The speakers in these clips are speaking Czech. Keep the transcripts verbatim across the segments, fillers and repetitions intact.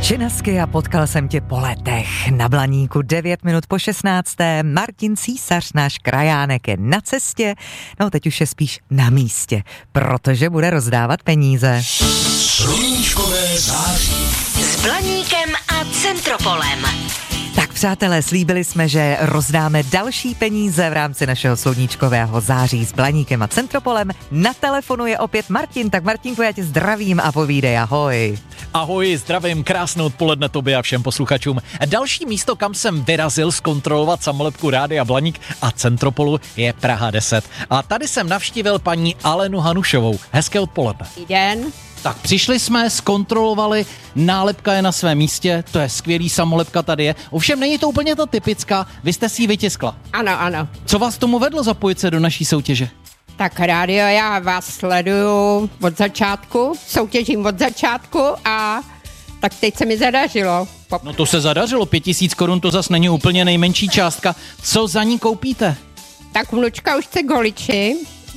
Činasky a potkal jsem tě po letech. Na Blaníku devět minut po šestnácté. Martin Císař, náš krajánek, je na cestě. No teď už je spíš na místě, protože bude rozdávat peníze. Sluníčkové září. S Blaníkem a Centropolem. Tak přátelé, slíbili jsme, že rozdáme další peníze v rámci našeho sluníčkového září s Blaníkem a Centropolem. Na telefonu je opět Martin, tak Martinku, já tě zdravím a povídej, ahoj. Ahoj, zdravím, krásné odpoledne tobě a všem posluchačům. Další místo, kam jsem vyrazil zkontrolovat samolepku Rádia Blaník a Centropolu, je Praha deset. A tady jsem navštívil paní Alenu Hanušovou. Hezké odpoledne. Dobrý den. Tak přišli jsme, zkontrolovali, nálepka je na svém místě, to je skvělý, samolepka tady je. Ovšem není to úplně ta typická, vy jste si ji vytiskla. Ano, ano. Co vás tomu vedlo zapojit se do naší soutěže? Tak rádio, já vás sleduju od začátku, soutěžím od začátku a tak teď se mi zadařilo. Pop- No to se zadařilo, pět tisíc korun to zas není úplně nejmenší částka. Co za ní koupíte? Tak vnučka už chce goliči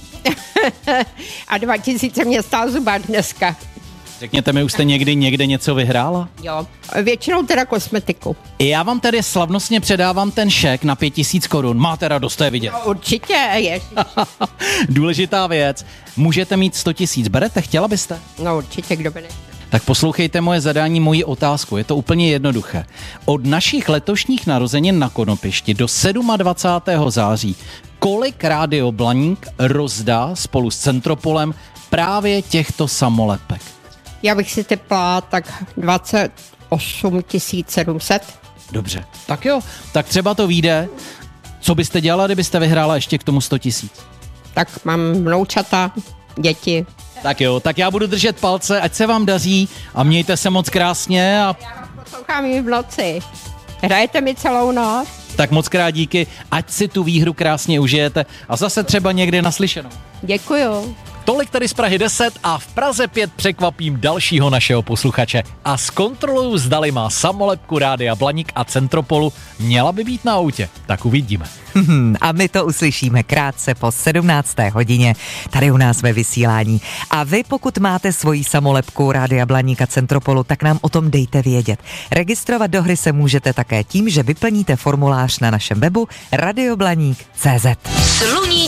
a dva tisíce mě stál zubák dneska. Řekněte mi, už jste někdy někde něco vyhrála? Jo, většinou teda kosmetiku. Já vám tedy slavnostně předávám ten šek na pět tisíc korun. Máte radost, to je vidět. No, určitě, je. Důležitá věc. Můžete mít sto tisíc. Berete, chtěla byste? No určitě, kdo by nechtěl. Tak poslouchejte moje zadání, moji otázku. Je to úplně jednoduché. Od našich letošních narozenin na Konopišti do dvacátého sedmého září kolik Rádio Blaník rozdá spolu s Centropolem právě těchto samolepek? Já bych si typla tak dvacet osm tisíc sedm set. Dobře. Tak jo, tak třeba to vyjde. Co byste dělala, kdybyste vyhrála ještě k tomu sto tisíc? Tak mám vnoučata, děti. Tak jo, tak já budu držet palce, ať se vám daří a mějte se moc krásně. A... Já vás poslouchám i v noci. Hrajete mi celou noc? Tak moc krát díky, ať si tu výhru krásně užijete a zase třeba někdy naslyšenou. Děkuju. Tolik tady z Prahy deset a v Praze pět překvapím dalšího našeho posluchače a zkontroluju, zdali má samolepku Rádia Blaník a Centropolu. Měla by být na autě, tak uvidíme. A my to uslyšíme krátce po sedmnácté hodině tady u nás ve vysílání. A vy, pokud máte svoji samolepku Rádia Blaník a Centropolu, tak nám o tom dejte vědět. Registrovat do hry se můžete také tím, že vyplníte formulář na našem webu radioblaník tečka cé zet. Sluníčkový